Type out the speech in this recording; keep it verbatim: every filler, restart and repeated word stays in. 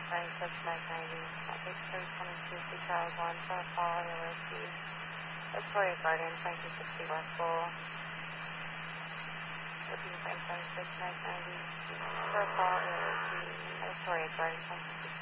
ninety-six Mac ninety, traffic three twenty-two, two Child one, for a fall, A O C, Victoria Garden, twenty-two sixty West Bowl, looking for twenty-six Mac ninety, for a fall, A O C, Victoria Garden, twenty-two sixty